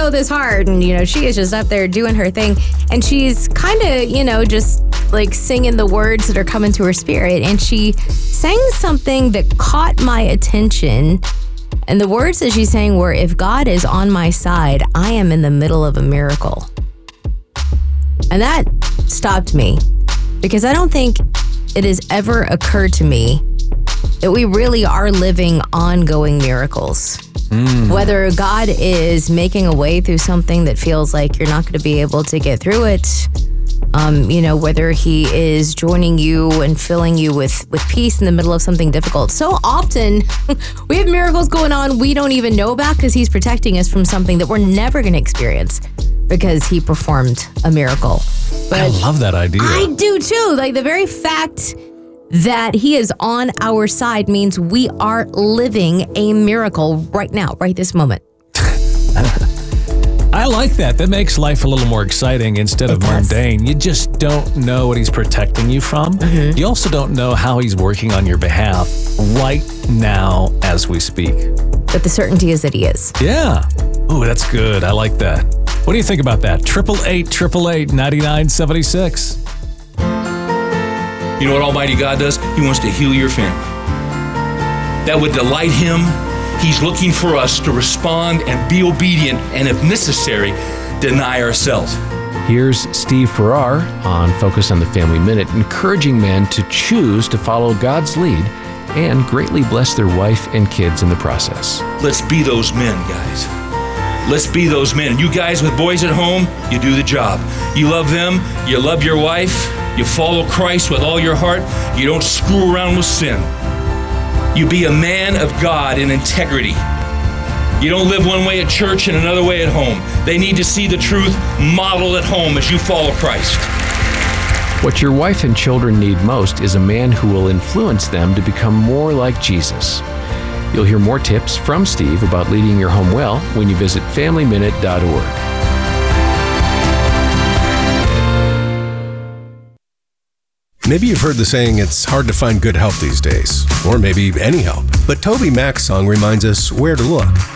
go this hard. And, she is just up there doing her thing. And she's kind of, just like singing the words that are coming to her spirit. And she sang something that caught my attention. And the words that she's saying were, if God is on my side, I am in the middle of a miracle. And that stopped me because I don't think it has ever occurred to me that we really are living ongoing miracles. Whether God is making a way through something that feels like you're not going to be able to get through it, whether he is joining you and filling you with peace in the middle of something difficult. So often we have miracles going on we don't even know about because he's protecting us from something that we're never going to experience because he performed a miracle. But I love that idea. I do too. Like the very fact that he is on our side means we are living a miracle right now, right this moment. I like that. That makes life a little more exciting instead of mundane. You just don't know what he's protecting you from. You also don't know how he's working on your behalf right now as we speak. But the certainty is that he is. Yeah. Ooh, that's good. I like that. What do you think about that? 888-888-9976. You know what Almighty God does? He wants to heal your family. That would delight him. He's looking for us to respond and be obedient, and if necessary, deny ourselves. Here's Steve Farrar on Focus on the Family Minute, encouraging men to choose to follow God's lead and greatly bless their wife and kids in the process. Let's be those men, guys. Let's be those men. You guys with boys at home, you do the job. You love them, you love your wife, you follow Christ with all your heart, you don't screw around with sin. You be a man of God in integrity. You don't live one way at church and another way at home. They need to see the truth modeled at home as you follow Christ. What your wife and children need most is a man who will influence them to become more like Jesus. You'll hear more tips from Steve about leading your home well when you visit FamilyMinute.org. Maybe you've heard the saying, it's hard to find good help these days, or maybe any help. But Toby Mac's song reminds us where to look.